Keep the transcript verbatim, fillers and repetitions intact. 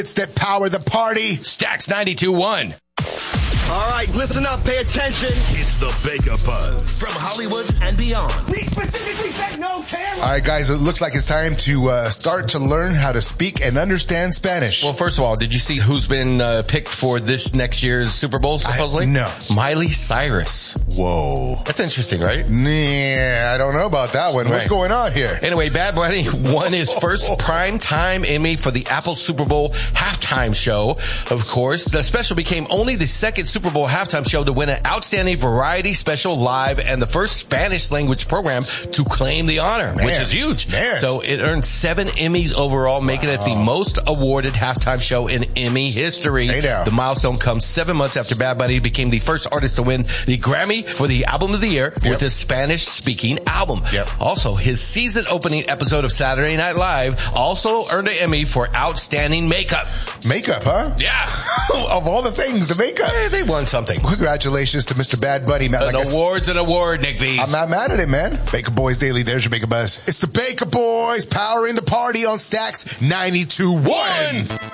It's that power the party. Stax ninety-two point one. All right, listen up, pay attention. It's the Baker Buzz from Hollywood and beyond. We specifically said no camera. All right, guys, it looks like it's time to uh, start to learn how to speak and understand Spanish. Well, first of all, did you see who's been uh, picked for this next year's Super Bowl, supposedly? I, no. Miley Cyrus. Whoa. That's interesting, right? Yeah, I don't know about that one. Right. What's going on here? Anyway, Bad Bunny won his first primetime Emmy for the Apple Super Bowl halftime show. Of course, the special became only the second Super Bowl halftime show to win an Outstanding Variety Special Live and the first Spanish language program to claim the honor, Man. which is huge. Man. So it earned seven Emmys overall, making wow. it the most awarded halftime show in Emmy history. Hey now. The milestone comes seven months after Bad Bunny became the first artist to win the Grammy for the Album of the Year yep. with his Spanish-speaking album. Yep. Also, his season-opening episode of Saturday Night Live also earned an Emmy for Outstanding Makeup. Makeup, huh? Yeah. Of all the things, the makeup. Hey, they won something. Congratulations to Mister Bad Bunny, man. An like award's an award, Nick V. I'm not mad at it, man. Baker Boys Daily, there's your Baker Buzz. It's the Baker Boys powering the party on Stax ninety-two point one.